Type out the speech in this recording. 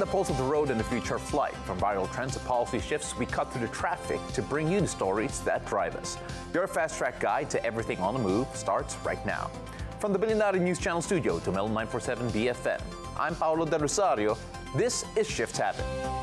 the pulse of the road and the future of flight. From viral trends to policy shifts, we cut through the traffic to bring you the stories that drive us. Your fast-track guide to everything on the move starts right now. From the Bilyonaryo News Channel studio to Melon 947 BFM, I'm Paolo Del Rosario. This is Shift Happen.